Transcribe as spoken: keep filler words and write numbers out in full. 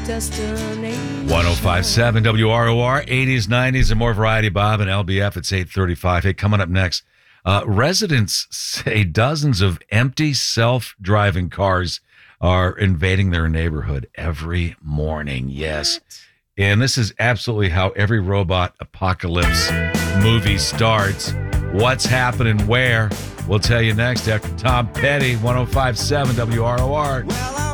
Destination. one oh five point seven W R O R, eighties, nineties, and more variety. Bob and L B F, it's eight thirty-five. Hey, coming up next, uh, residents say dozens of empty self-driving cars are invading their neighborhood every morning. Yes. What? And this is absolutely how every robot apocalypse movie starts. What's happening where? We'll tell you next after Tom Petty, one oh five point seven W R O R. Well,